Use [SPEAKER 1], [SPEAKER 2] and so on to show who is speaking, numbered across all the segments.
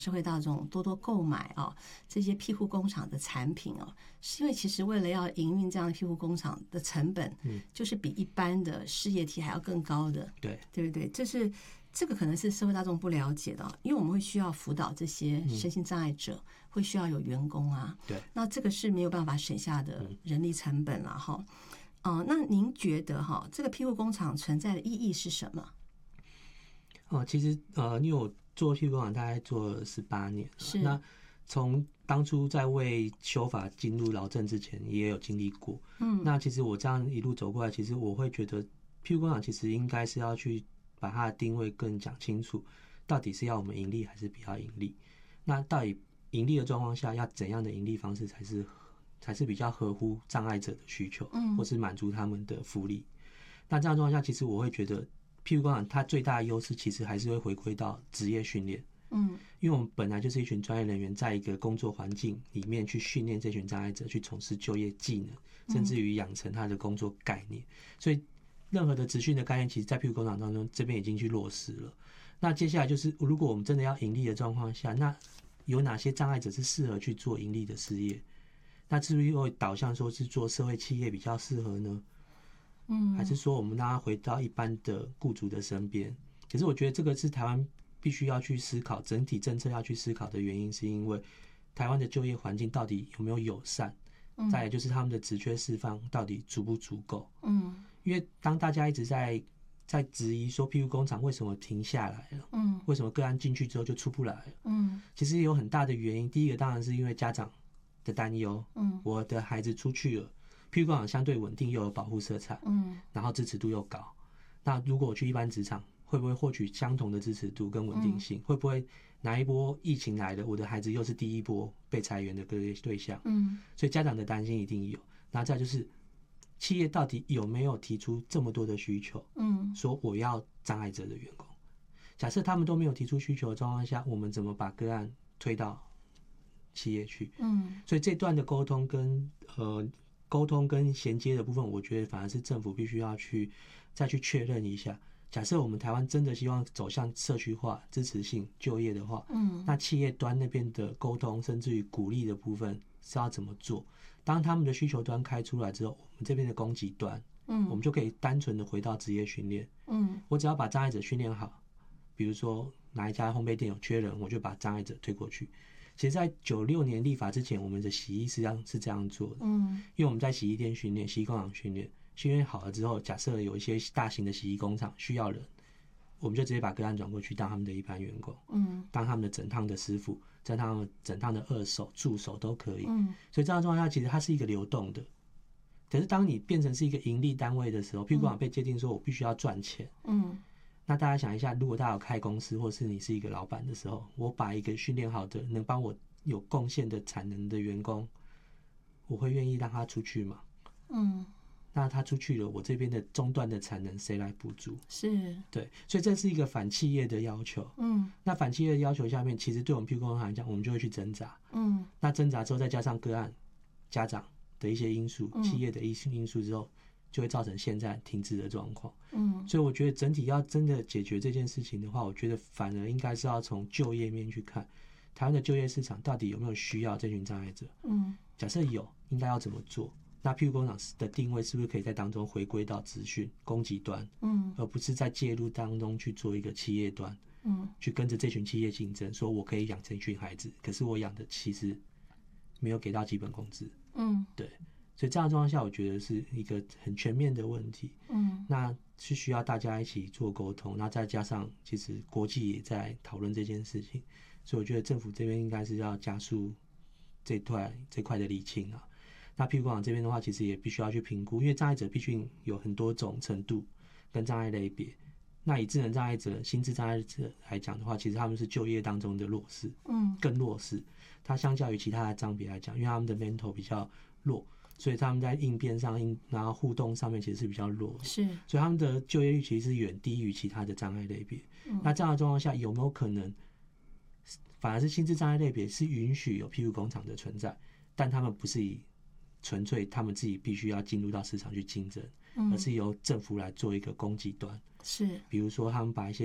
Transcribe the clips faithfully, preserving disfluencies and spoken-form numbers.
[SPEAKER 1] 社会大众多多购买啊这些庇护工厂的产品啊，是因为其实为了要营运这样的庇护工厂的成本，嗯，就是比一般的事业体还要更高的，
[SPEAKER 2] 对
[SPEAKER 1] 对不对？这是这个可能是社会大众不了解的，因为我们会需要辅导这些身心障碍者，嗯、会需要有员工啊，
[SPEAKER 2] 对，
[SPEAKER 1] 那这个是没有办法省下的人力成本了哈。嗯、呃，那您觉得哈，这个庇护工厂存在的意义是什么？
[SPEAKER 2] 哦，其实呃，因为我做庇护工厂大概做了十八年了，是那从当初在为修法进入劳政之前，也有经历过。嗯，那其实我这样一路走过来，其实我会觉得庇护工厂其实应该是要去把它的定位更讲清楚，到底是要我们盈利还是不要盈利？那到底盈利的状况下，要怎样的盈利方式才是才是比较合乎障碍者的需求，嗯，或是满足他们的福利？那这样的状况下，其实我会觉得。庇护工厂它最大的优势其实还是会回归到职业训练，嗯，因为我们本来就是一群专业人员，在一个工作环境里面去训练这群障碍者去从事就业技能，甚至于养成他的工作概念。所以任何的职训的概念，其实在庇护工厂当中这边已经去落实了。那接下来就是，如果我们真的要盈利的状况下，那有哪些障碍者是适合去做盈利的事业？那是不是会导向说是做社会企业比较适合呢？嗯，还是说我们让他回到一般的雇主的身边？可是我觉得这个是台湾必须要去思考，整体政策要去思考的原因，是因为台湾的就业环境到底有没有友善？嗯，再来就是他们的职缺释放到底足不足够？嗯，因为当大家一直在在质疑说庇护工厂为什么停下来了？嗯，为什么个案进去之后就出不来了？嗯，其实有很大的原因。第一个当然是因为家长的担忧，嗯，我的孩子出去了。庇护工厂相对稳定又有保护色彩，嗯，然后支持度又高。那如果我去一般职场，会不会获取相同的支持度跟稳定性？嗯、会不会哪一波疫情来了，我的孩子又是第一波被裁员的对象？嗯，所以家长的担心一定有。那再就是企业到底有没有提出这么多的需求？嗯，说我要障碍者的员工。假设他们都没有提出需求的状况下，我们怎么把个案推到企业去？嗯，所以这段的沟通跟呃。沟通跟衔接的部分，我觉得反而是政府必须要去再去确认一下。假设我们台湾真的希望走向社区化、支持性就业的话，嗯，那企业端那边的沟通，甚至于鼓励的部分是要怎么做？当他们的需求端开出来之后，我们这边的供给端，嗯，我们就可以单纯的回到职业训练，嗯，我只要把障碍者训练好，比如说哪一家烘焙店有缺人，我就把障碍者推过去。其实，在九六年立法之前，我们的洗衣实际上是这样做的。嗯，因为我们在洗衣店训练、洗衣工厂训练，训练好了之后，假设有一些大型的洗衣工厂需要人，我们就直接把个案转过去当他们的一般员工，嗯，当他们的整趟的师傅，当他们整趟的二手、助手都可以。嗯，所以这样的状况下，其实它是一个流动的。可是当你变成是一个盈利单位的时候，庇护工厂被界定说我必须要赚钱。嗯。那大家想一下，如果大家有开公司，或是你是一个老板的时候，我把一个训练好的、能帮我有贡献的产能的员工，我会愿意让他出去吗？嗯，那他出去了，我这边的中段的产能谁来补足？
[SPEAKER 1] 是，
[SPEAKER 2] 对，所以这是一个反企业的要求。嗯，那反企业的要求下面，其实对我们庇护工厂来讲，我们就会去挣扎。嗯，那挣扎之后，再加上个案、家长的一些因素、嗯、企业的一些因素之后。就会造成现在停滞的状况。嗯，所以我觉得整体要真的解决这件事情的话，我觉得反而应该是要从就业面去看，台湾的就业市场到底有没有需要这群障碍者。嗯，假设有，应该要怎么做？那庇护工厂的定位是不是可以在当中回归到资讯供给端？嗯，而不是在介入当中去做一个企业端。嗯，去跟着这群企业竞争，说我可以养这群孩子，可是我养的其实没有给到基本工资。嗯，对。所以这样的状况下，我觉得是一个很全面的问题。嗯，那是需要大家一起做沟通，那再加上其实国际也在讨论这件事情，所以我觉得政府这边应该是要加速这块这块的理清啊。那庇护工厂这边的话，其实也必须要去评估，因为障碍者毕竟有很多种程度跟障碍类别。那以智能障碍者、心智障碍者来讲的话，其实他们是就业当中的弱势，嗯，更弱势。它相较于其他的障别来讲，因为他们的 mental 比较弱。所以他们在应变上、然后互动上面其实是比较弱的，是，所以他们的就业率其实是远低于其他的障碍类别。嗯、那这样的状况下，有没有可能，反而是心智障碍类别是允许有庇护工厂的存在，但他们不是以纯粹他们自己必须要进入到市场去竞争，嗯、而是由政府来做一个供给端。是，比如说他们把一些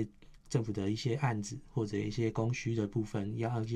[SPEAKER 2] 政府的一些案子或者一些供需的部分，要